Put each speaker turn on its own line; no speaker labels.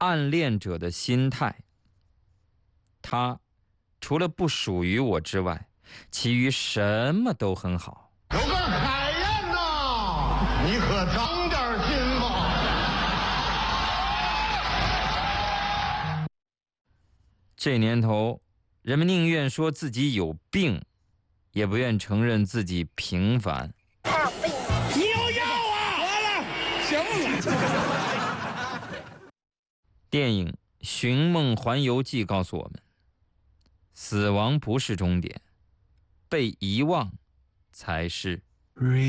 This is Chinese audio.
暗恋者的心态。他除了不属于我之外，其余什么都很好。
有个海燕呐，你可长点心吧。
这年头，人们宁愿说自己有病，也不愿承认自己平凡。
他有病啊！
你有药啊！完了，行了。
电影《寻梦环游记》告诉我们，死亡不是终点，被遗忘才是。